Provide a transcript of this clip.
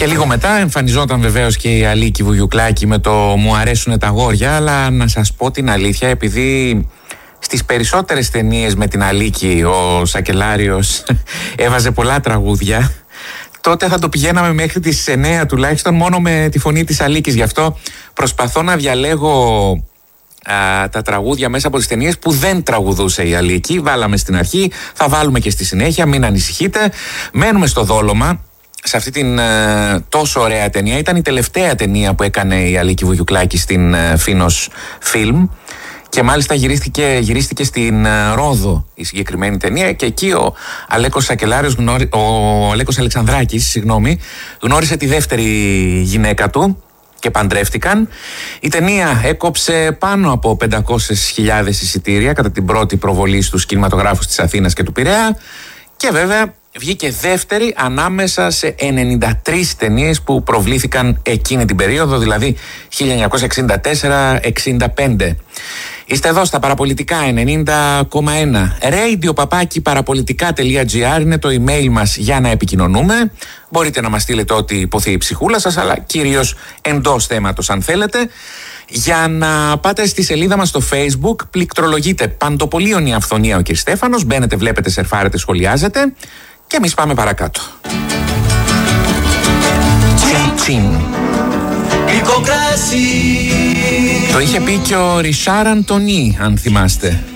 Και λίγο μετά εμφανιζόταν βεβαίως και η Αλίκη Βουγιουκλάκη με το «Μου αρέσουνε τα αγόρια», αλλά να σας πω την αλήθεια, επειδή στις περισσότερες ταινίες με την Αλίκη ο Σακελάριος έβαζε πολλά τραγούδια, τότε θα το πηγαίναμε μέχρι τις 9 τουλάχιστον μόνο με τη φωνή της Αλίκης. Γι' αυτό προσπαθώ να διαλέγω τα τραγούδια μέσα από τις ταινίες που δεν τραγουδούσε η Αλίκη. Βάλαμε στην αρχή, θα βάλουμε και στη συνέχεια, μην ανησυχείτε. Μένουμε στο Δόλωμα, σε αυτή την τόσο ωραία ταινία. Ήταν η τελευταία ταινία που έκανε η Αλίκη Βουγιουκλάκη στην Φίνος Φιλμ. Και μάλιστα γυρίστηκε στην Ρόδο η συγκεκριμένη ταινία, και εκεί ο Αλέκος Σακελάριος, ο Αλέκος Αλεξανδράκης, γνώρισε τη δεύτερη γυναίκα του και παντρεύτηκαν. Η ταινία έκοψε πάνω από 500.000 εισιτήρια κατά την πρώτη προβολή στους κινηματογράφους της Αθήνας και του Πειραιά, και βέβαια βγήκε δεύτερη ανάμεσα σε 93 ταινίες που προβλήθηκαν εκείνη την περίοδο, δηλαδή 1964-65. Είστε εδώ στα Παραπολιτικά 90,1. radio@parapolitica.gr είναι το email μας για να επικοινωνούμε. Μπορείτε να μας στείλετε ό,τι υποθεί η ψυχούλα σας, αλλά κυρίως εντός θέματος αν θέλετε. Για να πάτε στη σελίδα μας στο Facebook, πληκτρολογείτε Παντοπολίωνη Αυθονία ο κ. Στέφανος, μπαίνετε, βλέπετε, σερφάρετε, σχολιάζετε, και εμείς πάμε παρακάτω. Τσιν. Το είχε πει και ο Ρισάρ Αντωνί, αν θυμάστε.